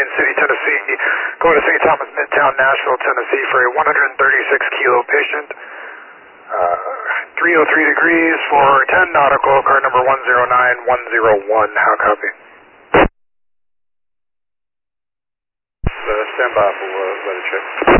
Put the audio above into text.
Union City, Tennessee, going to St. Thomas, Midtown, Nashville, Tennessee for a 136-kilo patient. 303 degrees for 10 nautical, car number 109101. How copy? Stand by for weather check.